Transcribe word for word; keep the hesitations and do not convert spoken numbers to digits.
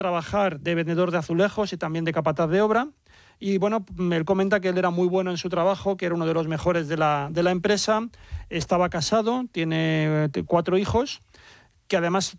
trabajar de vendedor de azulejos y también de capataz de obra. Y bueno, él comenta que él era muy bueno en su trabajo, que era uno de los mejores de la, de la empresa. Estaba casado, tiene cuatro hijos, que además